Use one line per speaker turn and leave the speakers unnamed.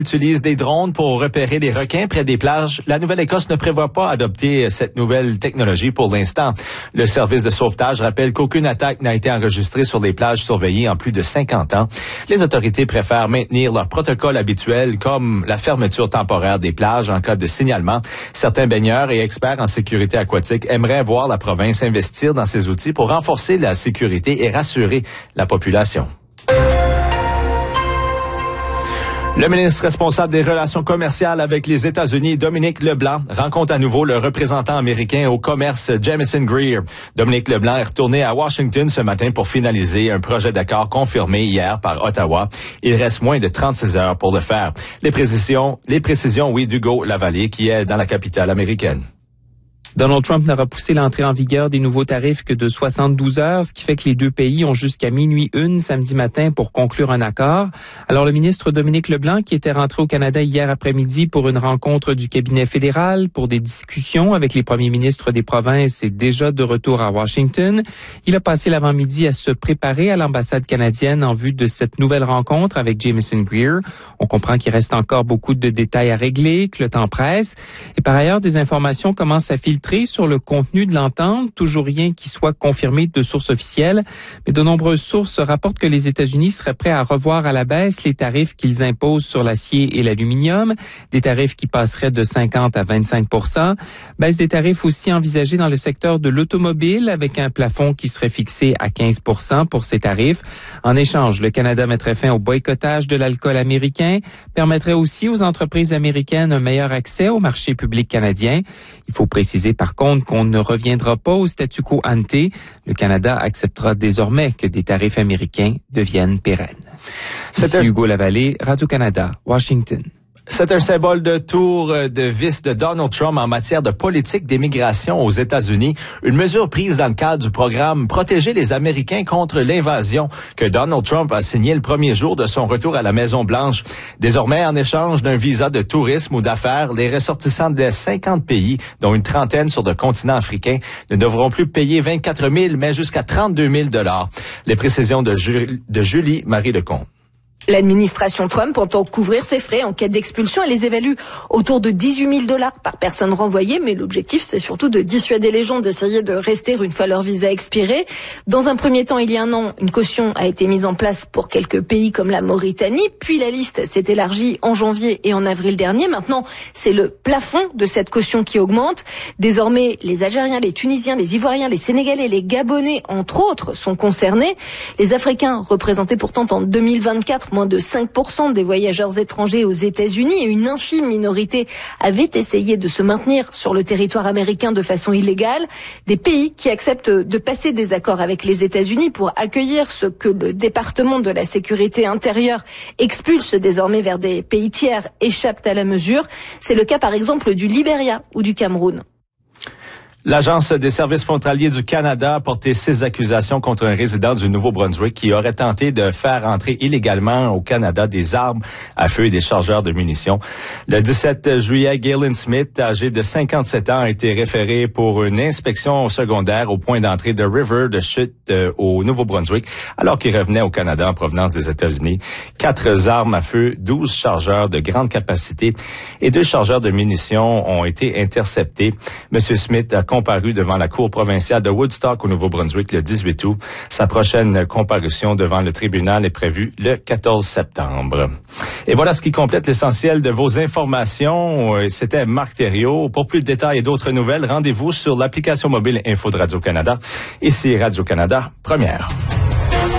utilise des drones pour repérer les requins près des plages. La Nouvelle-Écosse ne prévoit pas adopter cette nouvelle technologie pour l'instant. Le service de sauvetage rappelle qu'aucune attaque n'a été enregistrée sur les plages surveillées en plus de 50 ans. Les autorités préfèrent maintenir leur protocole habituel comme la fermeture temporaire des plages en cas de signalement. Certains baigneurs et experts en sécurité aquatique aimeraient voir la province investir dans ces outils pour renforcer la sécurité et rassurer la population. Le ministre responsable des relations commerciales avec les États-Unis, Dominic LeBlanc, rencontre à nouveau le représentant américain au commerce, Jamieson Greer. Dominic LeBlanc est retourné à Washington ce matin pour finaliser un projet d'accord confirmé hier par Ottawa. Il reste moins de 36 heures pour le faire. Les précisions, d'Hugo Lavallée, qui est dans la capitale américaine.
Donald Trump n'aura poussé l'entrée en vigueur des nouveaux tarifs que de 72 heures, ce qui fait que les deux pays ont jusqu'à minuit samedi matin pour conclure un accord. Alors le ministre Dominic LeBlanc, qui était rentré au Canada hier après-midi pour une rencontre du cabinet fédéral pour des discussions avec les premiers ministres des provinces, est déjà de retour à Washington. Il a passé l'avant-midi à se préparer à l'ambassade canadienne en vue de cette nouvelle rencontre avec Jamieson Greer. On comprend qu'il reste encore beaucoup de détails à régler, que le temps presse. Et par ailleurs, des informations commencent à filtrer sur le contenu de l'entente, toujours rien qui soit confirmé de sources officielles, mais de nombreuses sources rapportent que les États-Unis seraient prêts à revoir à la baisse les tarifs qu'ils imposent sur l'acier et l'aluminium, des tarifs qui passeraient de 50 à 25 %, baisse des tarifs aussi envisagés dans le secteur de l'automobile avec un plafond qui serait fixé à 15 % pour ces tarifs. En échange, le Canada mettrait fin au boycottage de l'alcool américain, permettrait aussi aux entreprises américaines un meilleur accès au marché public canadien. Il faut préciser par contre qu'on ne reviendra pas au statu quo ante. Le Canada acceptera désormais que des tarifs américains deviennent pérennes. Ici Hugo Lavallée, Radio-Canada, Washington.
C'est un symbole de tour de vis de Donald Trump en matière de politique d'immigration aux États-Unis. Une mesure prise dans le cadre du programme Protéger les Américains contre l'invasion que Donald Trump a signé le premier jour de son retour à la Maison-Blanche. Désormais, en échange d'un visa de tourisme ou d'affaires, les ressortissants de 50 pays, dont une trentaine sur le continent africain, ne devront plus payer 24 000, mais jusqu'à 32 000 $. Les précisions de Julie Marie Lecomte.
L'administration Trump entend couvrir ses frais en cas d'expulsion et les évalue autour de 18 000 $ par personne renvoyée. Mais l'objectif, c'est surtout de dissuader les gens d'essayer de rester une fois leur visa expiré. Dans un premier temps, il y a un an, une caution a été mise en place pour quelques pays comme la Mauritanie. Puis la liste s'est élargie en janvier et en avril dernier. Maintenant, c'est le plafond de cette caution qui augmente. Désormais, les Algériens, les Tunisiens, les Ivoiriens, les Sénégalais, les Gabonais, entre autres, sont concernés. Les Africains représentaient pourtant en 2024 moins de 5% des voyageurs étrangers aux États-Unis et une infime minorité avait essayé de se maintenir sur le territoire américain de façon illégale. Des pays qui acceptent de passer des accords avec les États-Unis pour accueillir ce que le département de la sécurité intérieure expulse désormais vers des pays tiers échappent à la mesure. C'est le cas par exemple du Libéria ou du Cameroun.
L'Agence des services frontaliers du Canada a porté 6 accusations contre un résident du Nouveau-Brunswick qui aurait tenté de faire entrer illégalement au Canada des armes à feu et des chargeurs de munitions. Le 17 juillet, Galen Smith, âgé de 57 ans, a été référé pour une inspection secondaire au point d'entrée de River de Chute au Nouveau-Brunswick, alors qu'il revenait au Canada en provenance des États-Unis. 4 armes à feu, 12 chargeurs de grande capacité et 2 chargeurs de munitions ont été interceptés. Monsieur Smith a comparu devant la Cour provinciale de Woodstock au Nouveau-Brunswick le 18 août. Sa prochaine comparution devant le tribunal est prévue le 14 septembre. Et voilà ce qui complète l'essentiel de vos informations. C'était Marc Thériault. Pour plus de détails et d'autres nouvelles, rendez-vous sur l'application mobile Info de Radio-Canada. Ici Radio-Canada, première.